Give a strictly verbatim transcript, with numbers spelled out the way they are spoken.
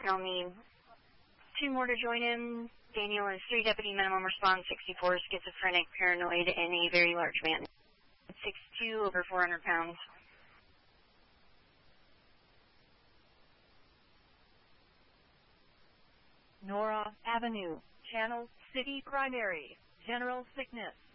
I'll need two more to join in. Daniel is three deputy minimum response, sixty-four, schizophrenic, paranoid, and a very large man. six two, over four hundred pounds. Nora Avenue, Channel City Primary, general sickness.